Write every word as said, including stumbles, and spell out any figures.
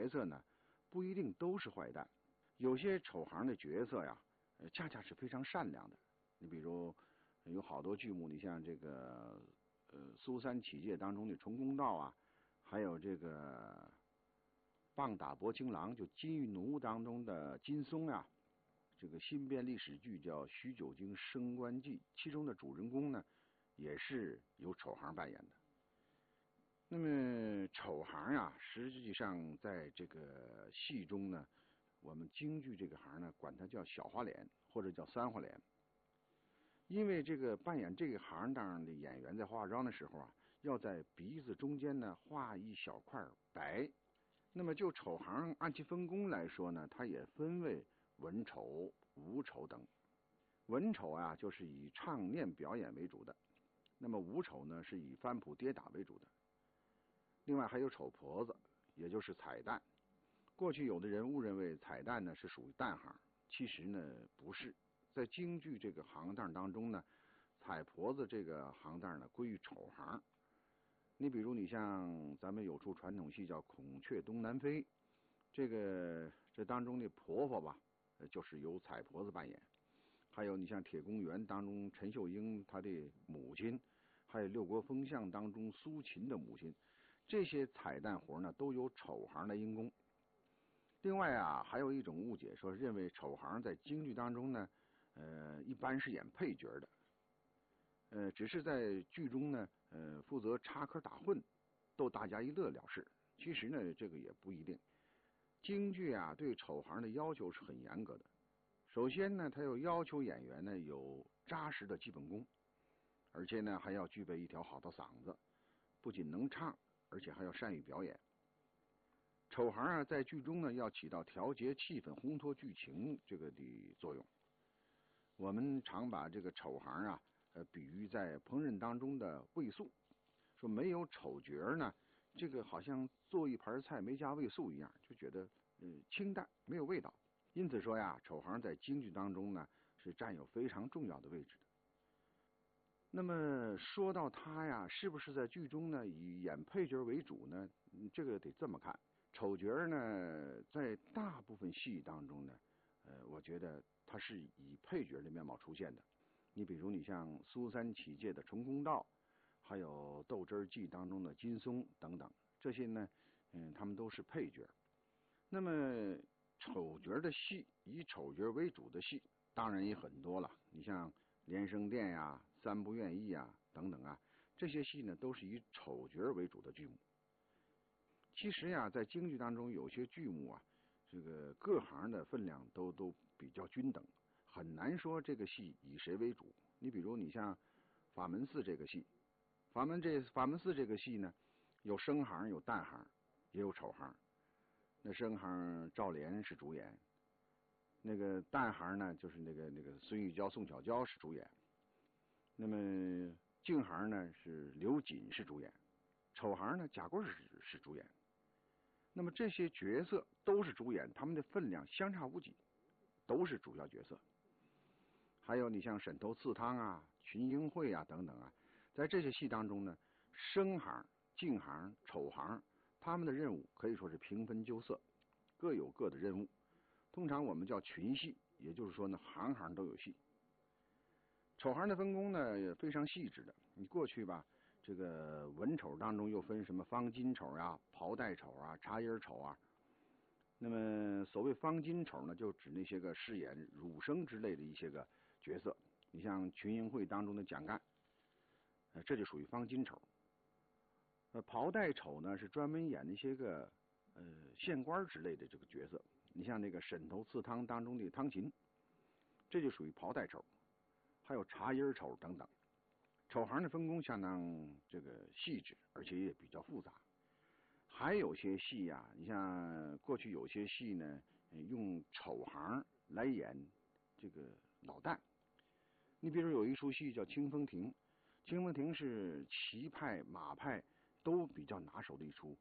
角色呢，不一定都是坏蛋，有些丑行的角色呀，呃，恰恰是非常善良的。你比如有好多剧目，你像这个呃《苏三起解》当中的重公道啊，还有这个棒打薄情郎，就金玉奴当中的金松呀、啊，这个新编历史剧叫《徐九经升官记》，其中的主人公呢，也是由丑行扮演的。那么丑行呀，实际上在这个戏中呢，我们京剧这个行呢，管它叫小花脸或者叫三花脸。因为这个扮演这个行当的演员在化妆的时候啊，要在鼻子中间呢画一小块白。那么就丑行按其分工来说呢，它也分为文丑、武丑等。文丑啊，就是以唱念表演为主的；那么武丑呢，是以翻谱跌打为主的。另外还有丑婆子，也就是彩蛋。过去有的人误认为彩蛋呢是属于旦行，其实呢不是。在京剧这个行当当中呢，彩婆子这个行当呢归于丑行。你比如你像咱们有出传统戏叫《孔雀东南飞》，这个这当中的婆婆吧，就是由彩婆子扮演。还有你像《铁公园》当中陈秀英她的母亲，还有《六国风相》当中苏秦的母亲，这些彩蛋活呢都由丑行来因公。另外啊，还有一种误解，说认为丑行在京剧当中呢，呃，一般是演配角的，呃，只是在剧中呢，呃，负责插科打诨，逗大家一乐了事。其实呢，这个也不一定。京剧啊，对丑行的要求是很严格的。首先呢，它要要求演员呢有扎实的基本功，而且呢还要具备一条好的嗓子，不仅能唱，而且还要善于表演。丑行啊，在剧中呢要起到调节气氛、烘托剧情这个的作用。我们常把这个丑行啊，呃，比喻在烹饪当中的味素，说没有丑角呢，这个好像做一盘菜没加味素一样，就觉得呃清淡没有味道。因此说呀，丑行在京剧当中呢是占有非常重要的位置的。那么说到他呀，是不是在剧中呢以演配角为主呢？这个得这么看。丑角呢，在大部分戏当中呢，呃，我觉得他是以配角的面貌出现的。你比如你像苏三起解的重公道，还有斗智记当中的金松等等，这些呢，嗯，他们都是配角。那么丑角的戏，以丑角为主的戏，当然也很多了。你像连生殿呀、三不愿意啊等等啊，这些戏呢都是以丑角为主的剧目。其实呀，在京剧当中有些剧目啊，这个各行的分量都都比较均等，很难说这个戏以谁为主。你比如你像法门寺这个戏，法门这法门寺这个戏呢，有生行有旦行，也有丑行。那生行赵莲是主演，那个旦行呢就是那个那个孙玉娇、宋小娇是主演，那么净行呢是刘瑾是主演，丑行呢贾贵是是主演。那么这些角色都是主演，他们的分量相差无几，都是主要角色。还有你像沈头刺汤啊、群英会啊等等啊，在这些戏当中呢，生行、净行、丑行，他们的任务可以说是平分秋色，各有各的任务。通常我们叫群戏，也就是说呢，行行都有戏。丑行的分工呢也非常细致的。你过去吧，这个文丑当中又分什么方巾丑啊、袍带丑啊、茶叶丑啊。那么所谓方巾丑呢，就指那些个饰演儒生之类的一些个角色。你像群英会当中的蒋干，呃，这就属于方巾丑。呃，袍带丑呢是专门演那些个呃县官之类的这个角色。你像那个沈头刺汤当中的汤勤，这就属于袍带丑。还有茶叶丑等等。丑行的分工相当这个细致，而且也比较复杂。还有些戏呀、啊，你像过去有些戏呢，用丑行来演这个老旦。你比如有一出戏叫《清风亭》，清风亭是旗派、马派都比较拿手的一出